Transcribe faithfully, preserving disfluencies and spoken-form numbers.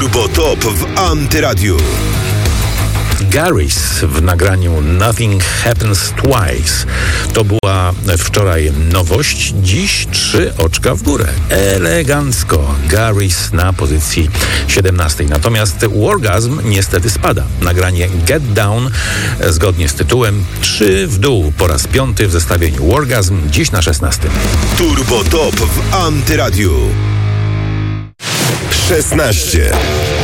Turbo Top w Antyradiu. Garys w nagraniu Nothing Happens Twice. To była wczoraj nowość, dziś trzy oczka w górę. Elegancko. Garys na pozycji siedemnastej. Natomiast Wargasm niestety spada. Nagranie Get Down zgodnie z tytułem trzy w dół. Po raz piąty w zestawieniu Wargasm, dziś na szesnastym. Turbo Top w Antyradiu. szesnaście.